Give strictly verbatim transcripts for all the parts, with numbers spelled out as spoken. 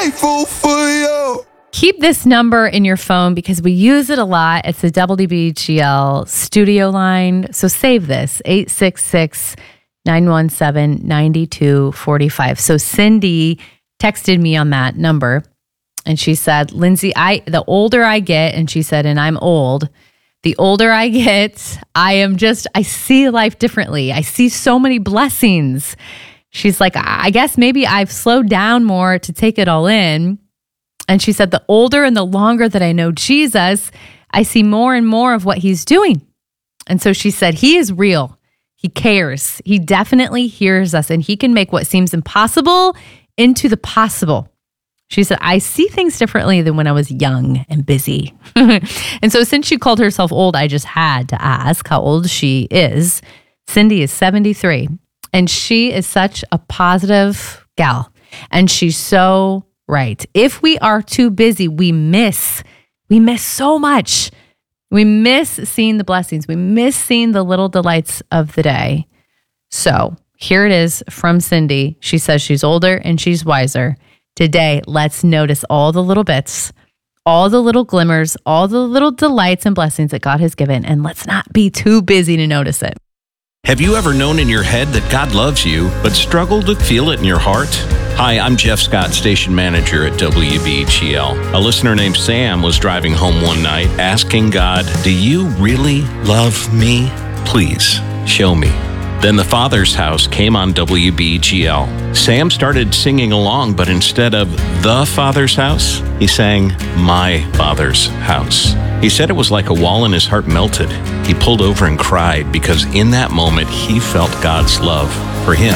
grateful for you. Keep this number in your phone because we use it a lot. It's the W B G L studio line. So save this, eight six six, nine one seven, nine two four five. So Cindy texted me on that number and she said, Lindsay, I the older I get, and she said, and I'm old, the older I get, I am just, I see life differently. I see so many blessings. She's like, I guess maybe I've slowed down more to take it all in. And she said, the older and the longer that I know Jesus, I see more and more of what he's doing. And so she said, he is real. He cares. He definitely hears us, and he can make what seems impossible into the possible. She said, I see things differently than when I was young and busy. And so since she called herself old, I just had to ask how old she is. Cindy is seventy-three, and she is such a positive gal. And she's so right. If we are too busy, we miss, we miss so much. We miss seeing the blessings. We miss seeing the little delights of the day. So here it is from Cindy. She says she's older and she's wiser. Today, let's notice all the little bits, all the little glimmers, all the little delights and blessings that God has given, and let's not be too busy to notice it. Have you ever known in your head that God loves you, but struggled to feel it in your heart? Hi, I'm Jeff Scott, station manager at W B G L. A listener named Sam was driving home one night asking God, do you really love me? Please, show me. Then the Father's House came on W B G L. Sam started singing along, but instead of the Father's House, he sang My Father's House. He said it was like a wall in his heart melted. He pulled over and cried because in that moment, he felt God's love for him.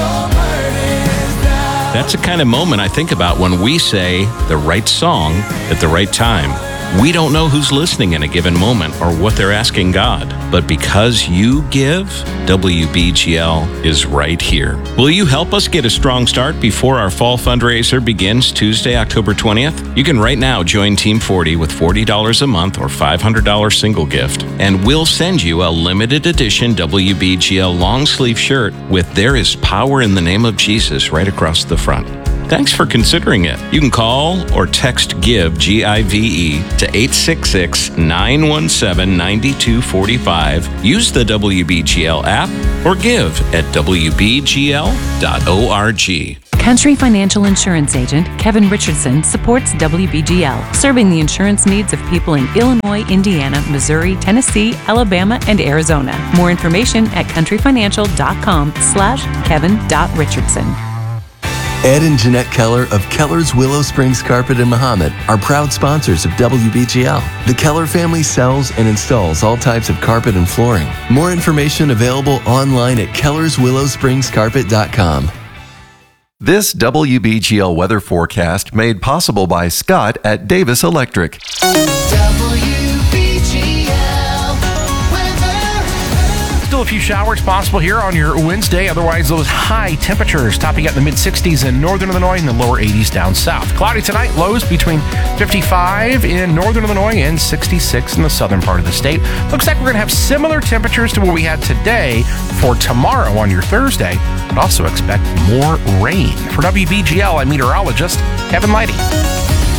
That's the kind of moment I think about when we say the right song at the right time. We don't know who's listening in a given moment or what they're asking God, but because you give, W B G L is right here. Will you help us get a strong start before our fall fundraiser begins Tuesday, October twentieth? You can right now join Team forty with forty dollars a month or five hundred dollars single gift, and we'll send you a limited edition W B G L long sleeve shirt with There is Power in the Name of Jesus right across the front. Thanks for considering it. You can call or text GIVE, G I V E, to eight six six, nine one seven, nine two four five. Use the W B G L app or give at W B G L dot org. Country Financial Insurance Agent Kevin Richardson supports W B G L, serving the insurance needs of people in Illinois, Indiana, Missouri, Tennessee, Alabama, and Arizona. More information at countryfinancial.com slash kevin.richardson. Ed and Jeanette Keller of Keller's Willow Springs Carpet in Mahomet are proud sponsors of W B G L. The Keller family sells and installs all types of carpet and flooring. More information available online at kellers willow springs carpet dot com. This W B G L weather forecast made possible by Scott at Davis Electric. Still a few showers possible here on your Wednesday. Otherwise, those high temperatures topping out in the mid-sixties in northern Illinois and the lower eighties down south. Cloudy tonight, lows between fifty-five in northern Illinois and sixty-six in the southern part of the state. Looks like we're going to have similar temperatures to what we had today for tomorrow on your Thursday, but also expect more rain. For W B G L, I'm meteorologist Kevin Leidy.